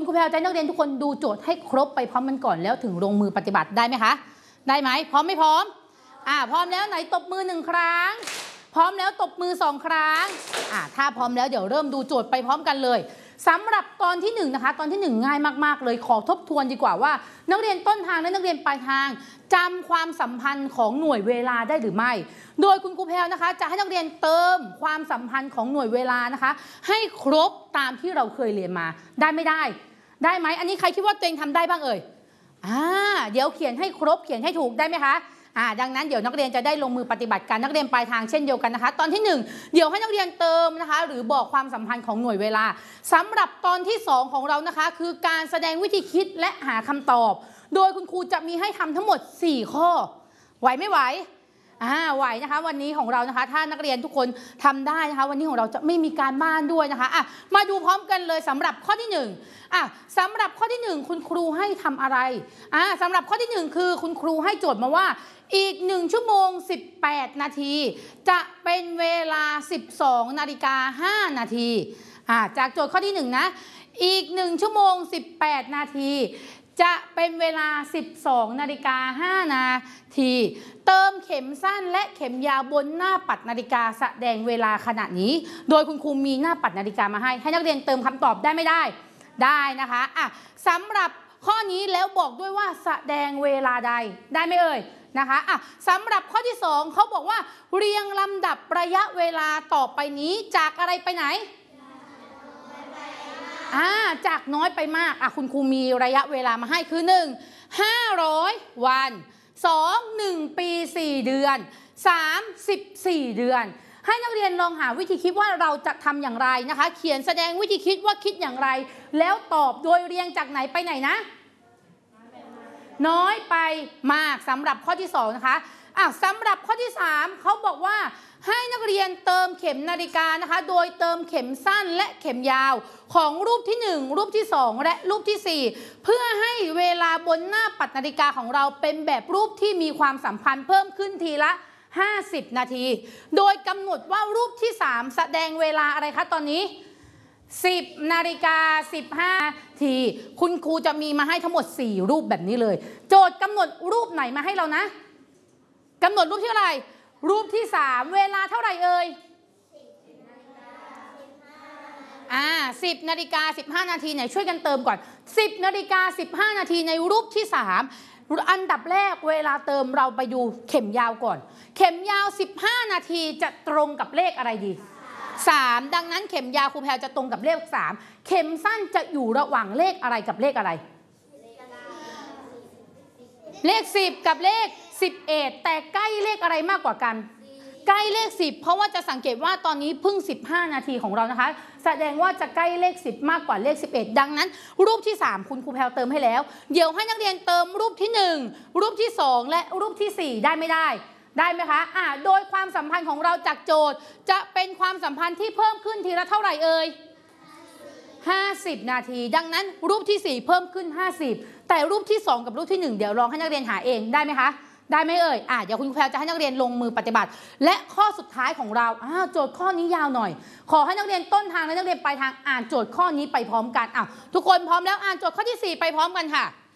ครูแพรวใจนักเรียนทุกคนดูโจทย์ให้ครบไปพร้อมกันก่อนแล้วถึงลงมือปฏิบัติได้ไหมคะได้ไหมพร้อมไม่พร้อมพร้อมแล้วไหนตบมือ1 ครั้งพร้อมแล้วตบมือ2 ครั้งถ้าพร้อมแล้วเดี๋ยวเริ่มดูโจทย์ไปพร้อมกันเลยสำหรับตอนที่1นะคะตอนที่1ง่ายมากๆเลยขอทบทวนดีกว่าว่านักเรียนต้นทางและนักเรียนปลายทางจำความสัมพันธ์ของหน่วยเวลาได้หรือไม่โดยคุณครูแพรวนะคะจะให้นักเรียนเติมความสัมพันธ์ของหน่วยเวลานะคะให้ครบตามที่เราเคยเรียนมาได้ไม่ได้ได้ไหมอันนี้ใครคิดว่าตัวเองทำได้บ้างเอ่ยเดี๋ยวเขียนให้ครบเขียนให้ถูกได้ไหมคะดังนั้นเดี๋ยวนักเรียนจะได้ลงมือปฏิบัติการนักเรียนปลายทางเช่นเดียวกันนะคะตอนที่1เดี๋ยวให้นักเรียนเติมนะคะหรือบอกความสัมพันธ์ของหน่วยเวลาสำหรับตอนที่2ของเรานะคะคือการแสดงวิธีคิดและหาคำตอบโดยคุณครูจะมีให้ทำทั้งหมด4 ข้อไหวไม่ไหวไหวนะคะวันนี้ของเรานะคะถ้านักเรียนทุกคนทำได้นะคะวันนี้ของเราจะไม่มีการบ้านด้วยนะคะมาดูพร้อมกันเลยสำหรับข้อที่1สำหรับข้อที่1คุณครูให้ทำอะไรสำหรับข้อที่1คือคุณครูให้โจทย์มาว่าอีก1 ชั่วโมง 18 นาทีจะเป็นเวลา 12 นาฬิกา 5 นาทีจากโจทย์ข้อที่1นะอีก1 ชั่วโมง 18 นาทีจะเป็นเวลา 12 นาฬิกา 5 นาทีเติมเข็มสั้นและเข็มยาวบนหน้าปัดนาฬิกาแสดงเวลาขณะนี้โดยคุณครูมีหน้าปัดนาฬิกามาให้นักเรียนเติมคำตอบได้ไม่ได้ได้นะคะสำหรับข้อนี้แล้วบอกด้วยว่าแสดงเวลาใดได้ไหมเอ่ยนะคะสำหรับข้อที่2เขาบอกว่าเรียงลำดับระยะเวลาต่อไปนี้จากอะไรไปไหนจากน้อยไปมากคุณครูมีระยะเวลามาให้คือ1 500 วัน2 1 ปี 4 เดือน3 14 เดือนให้นักเรียนลองหาวิธีคิดว่าเราจะทำอย่างไรนะคะเขียนแสดงวิธีคิดว่าคิดอย่างไรแล้วตอบโดยเรียงจากไหนไปไหนนะน้อยไปมากสำหรับข้อที่2นะคะสำหรับข้อที่3เขาบอกว่าให้นักเรียนเติมเข็มนาฬิกานะคะโดยเติมเข็มสั้นและเข็มยาวของรูปที่1รูปที่2และรูปที่4เพื่อให้เวลาบนหน้าปัดนาฬิกาของเราเป็นแบบรูปที่มีความสัมพันธ์เพิ่มขึ้นทีละ50 นาทีโดยกำหนดว่ารูปที่3แสดงเวลาอะไรคะตอนนี้10 นาฬิกา 15 นาทีคุณครูจะมีมาให้ทั้งหมด4 รูปแบบนี้เลยโจทย์กำหนดรูปไหนมาให้เรานะกำหนดรูปที่เท่าไหร่รูปที่3เวลาเท่าไหร่เอ่ย10 นาฬิกา 15 นาทีไหนช่วยกันเติมก่อน10 นาฬิกา 15 นาทีในรูปที่3อันดับแรกเวลาเติมเราไปดูเข็มยาวก่อนเข็มยาว15 นาทีจะตรงกับเลขอะไรดี3ดังนั้นเข็มยาวครูแพรจะตรงกับเลข3เข็มสั้นจะอยู่ระหว่างเลขอะไรกับเลขอะไรเลข10กับเลข11แต่ใกล้เลขอะไรมากกว่ากันใกล้เลข10เพราะว่าจะสังเกตว่าตอนนี้เพิ่ง15 นาทีของเรานะคะแสดงว่าจะใกล้เลข10มากกว่าเลข11ดังนั้นรูปที่3คุณครูแพรเติมให้แล้วเดี๋ยวให้นักเรียนเติมรูปที่1รูปที่2และรูปที่4ได้ไม่ได้ได้ไหมคะโดยความสัมพันธ์ของเราจากโจทย์จะเป็นความสัมพันธ์ที่เพิ่มขึ้นทีละเท่าไหร่เอ่ย50 นาทีดังนั้นรูปที่4เพิ่มขึ้น50แต่รูปที่2กับรูปที่1เดี๋ยวลองให้นักเรียนหาเองได้ไหมคะได้ไหมเอ่ยเดี๋ยวคุณครูแพรจะให้นักเรียนลงมือปฏิบัติและข้อสุดท้ายของเราโจทย์ข้อนี้ยาวหน่อยขอให้นักเรียนต้นทางและนักเรียนปลายทางอ่านโจทย์ข้อนี้ไปพร้อมกันทุกคนพร้อมแล้วอ่านโจทย์ข้อที่4ไปพร้อมกันค่ะ